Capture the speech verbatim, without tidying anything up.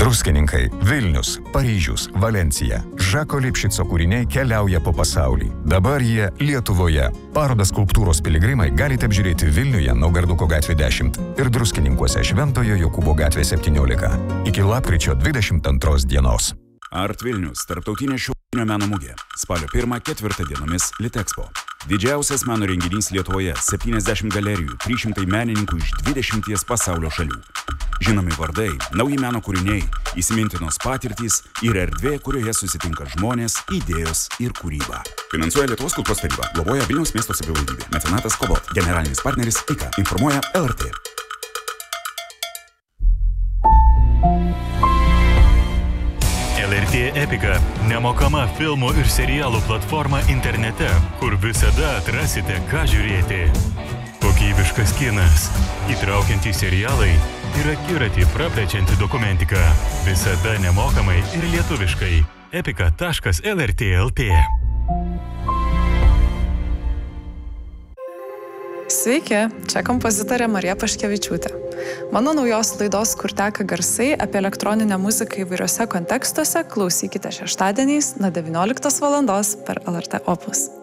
Druskininkai, Vilnius, Paryžius, Valencija. Žako Lipšico kūriniai keliauja po pasaulį. Dabar jie Lietuvoje. Parodą Skulptūros piligrimai galite apžiūrėti Vilniuje Naugarduko gatvė dešimt ir Druskininkuose Šventojo Jokūbo gatvė septyniolika. Iki lapkričio dvidešimt antros dienos. Art Vilnius, tarptautinė šiuolaikinio meno mugė. Spalio pirmą ketvirtą dienomis Litexpo. Didžiausias meno renginys Lietuvoje, septyniasdešimt galerijų, trys šimtai menininkų iš dvidešimties pasaulio šalių. Žinomi vardai, nauji meno kūriniai, įsimintinos patirtys ir erdvė, kurioje susitinka žmonės, idėjos ir kūryba. Finansuoja Lietuvos kultūros taryba, globoja Vilniaus miesto savivaldybė, mecenatas Kobalt, generalinis partneris I K A, informuoja L R T. L R T Epika – nemokama filmų ir serialų platforma internete, kur visada atrasite, ką žiūrėti. Kokybiškas kinas, įtraukiantys serialai ir akiratį praplečianti dokumentika. Visada nemokamai ir lietuviškai. epika taškas L R T taškas L T. Sveiki, čia kompozitorė Marija Paškevičiūtė. Mano naujos laidos Kur teka garsai apie elektroninę muziką įvairiuose kontekstuose klausykite šeštadieniais nuo devynioliktos valandos per L R T Opus.